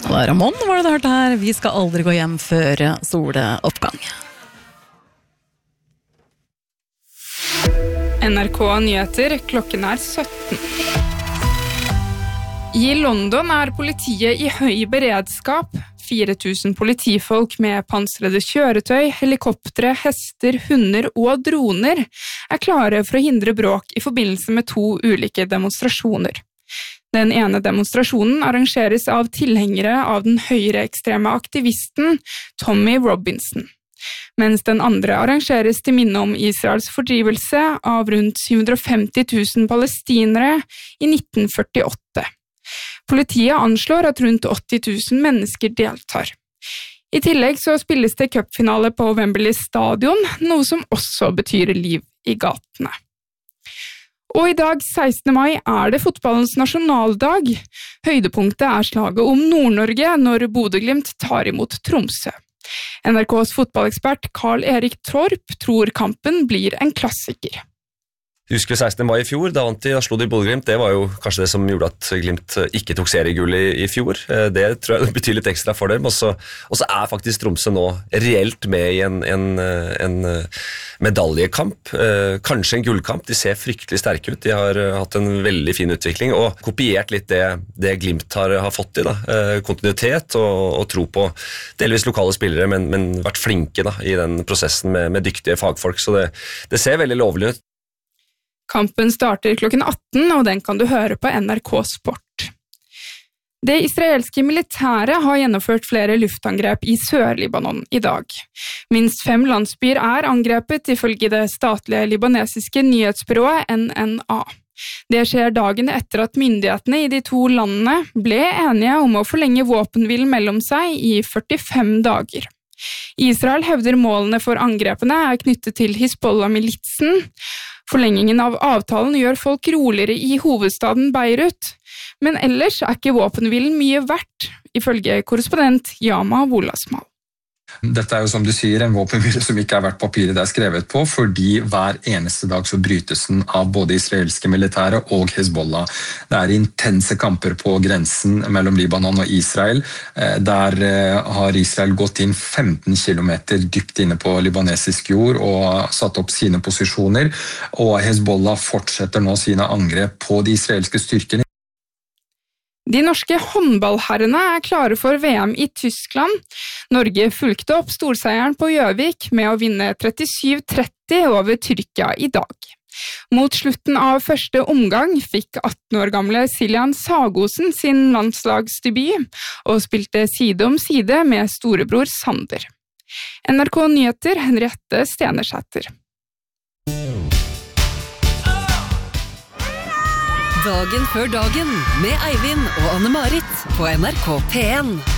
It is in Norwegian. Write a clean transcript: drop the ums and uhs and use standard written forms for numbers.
Det var Ramon, var det hørte her. Vi skal aldri gå hjem før soleoppgang. NRK Nyheter, klokken 17. I London politiet i høy beredskap. 4000 politifolk med pansrede kjøretøy, helikoptre, hester, hunder og droner klare for å hindre bråk i forbindelse med 2 ulike demonstrasjoner. Den ene demonstrasjonen arrangeres av tilhengere av den høyreekstreme aktivisten Tommy Robinson, mens den andre arrangeres til minne om Israels fordrivelse av rundt 750 000 palestinere i 1948. Politiet anslår at rundt 80 000 mennesker deltar. I tillegg så spilles det cupfinale på Wembley Stadion, noe som også betyr liv i gatene. Og i dag, 16. mai, det fotballens nasjonaldag. Høydepunktet slaget om Nord-Norge når Bodø/Glimt tar imot Tromsø. NRKs fotballekspert Karl Erik Torp tror kampen blir en klassiker. Husker 16. mai i fjor, da vant de og slo de Bodø/Glimt. Det var jo kanskje det som gjorde at Glimt ikke tok seriegull i fjor. Det tror jeg betyr litt ekstra for dem. Og så faktisk Tromsø nå reelt med i en medaljekamp. Kanskje en gullkamp. De ser fryktelig sterke ut. De har hatt en veldig fin utvikling og kopiert litt det Glimt har fått i. Kontinuitet og tro på delvis lokale spillere, men vært flinke i den prosessen med dyktige fagfolk. Så det ser veldig lovlig ut. Kampen starter klokken 18, og den kan du høre på NRK Sport. Det israelske militæret har gjennomført flere luftangrep i Sør-Libanon i dag. Minst 5 landsbyer angrepet ifølge det statlige libanesiske nyhetsbyrået NNA. Det skjer dagen etter at myndighetene i de 2 landene ble enige om å forlenge våpenhvilen mellom seg i 45 dager. Israel hevder målene for angrepene knyttet til Hizbollah-militsen. Forlengingen av avtalen gjør folk roligere i hovedstaden Beirut, men ellers ikke våpenhvilen mye verdt, ifølge korrespondent Yama Wolasmal. Dette jo som du sier en våpenhvile som ikke verdt papiret det skrevet på, fordi hver eneste dag så brytes den av både israelske militære og Hezbollah. Det intense kamper på grensen mellom Libanon og Israel. Der har Israel gått inn 15 kilometer dypt inne på libanesisk jord og satt opp sine posisjoner, og Hezbollah fortsetter nå sine angrep på de israelske styrkene. De norske håndballherrene klare for VM i Tyskland. Norge fulgte opp storseieren på Gjøvik med å vinne 37-30 over Tyrkia i dag. Mot slutten av første omgang fikk 18 år gamle Siljan Sagosen sin landslagsdebut og spilte side om side med storebror Sander. NRK Nyheter, Henriette Stenersæter. Dagen før dagen med Eivind og Anne-Marit på NRK P1.